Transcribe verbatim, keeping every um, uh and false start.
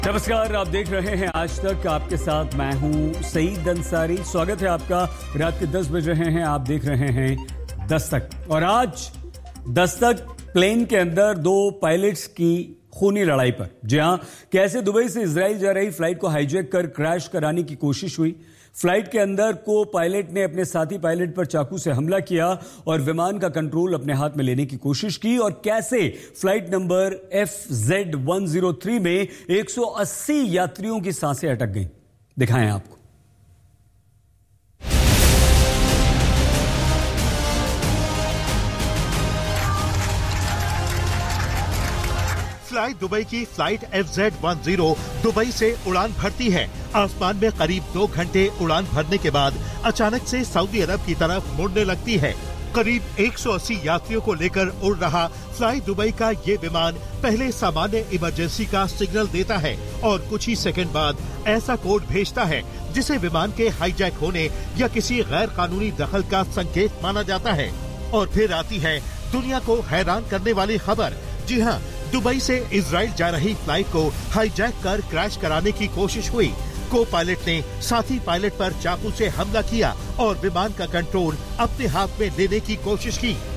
नमस्कार, आप देख रहे हैं आज तक। आपके साथ मैं हूं सईद अंसारी। स्वागत है आपका। रात के दस बज रहे हैं, आप देख रहे हैं दस्तक। और आज दस्तक प्लेन के अंदर दो पायलट्स की खूनी लड़ाई पर। जी हां, कैसे दुबई से इजराइल जा रही फ्लाइट को हाईजैक कर क्रैश कराने की कोशिश हुई। फ्लाइट के अंदर को पायलट ने अपने साथी पायलट पर चाकू से हमला किया और विमान का कंट्रोल अपने हाथ में लेने की कोशिश की। और कैसे flight number F Z one zero three में एक सौ अस्सी यात्रियों की सांसें अटक गईं, दिखाएं आपको। फ्लाई दुबई की flight F Z one zero Dubai से उड़ान भरती है। आसमान में करीब दो घंटे उड़ान भरने के बाद अचानक से सऊदी अरब की तरफ मुड़ने लगती है। करीब एक सौ अस्सी यात्रियों को लेकर उड़ रहा फ्लाई दुबई का ये विमान पहले सामान्य इमरजेंसी का सिग्नल देता है और कुछ ही सेकंड बाद ऐसा कोड भेजता है जिसे विमान के हाईजैक होने या किसी गैर कानूनी दखल का संकेत माना जाता है। और फिर आती है दुनिया को हैरान करने वाली खबर। जी हाँ, दुबई से इजराइल जा रही फ्लाइट को हाईजैक कर क्रैश कराने की कोशिश हुई। को पायलट ने साथी पायलट पर चाकू से हमला किया और विमान का कंट्रोल अपने हाथ में लेने की कोशिश की।